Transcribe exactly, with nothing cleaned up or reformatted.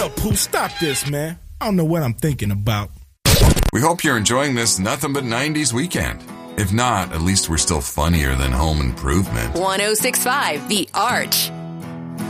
up, Pooh? Stop this, man. I don't know what I'm thinking about. We hope you're enjoying this Nothing But nineties weekend. If not, at least we're still funnier than Home Improvement. one oh six point five The Arch.